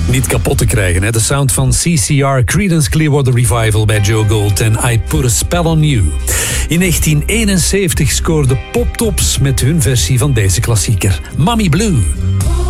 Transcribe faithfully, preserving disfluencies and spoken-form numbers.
Niet kapot te krijgen, hè? De sound van C C R, Creedence Clearwater Revival bij Joe Gold en I Put a Spell on You. In negentien eenenzeventig scoorde Pop Tops met hun versie van deze klassieker, Mommy Blue.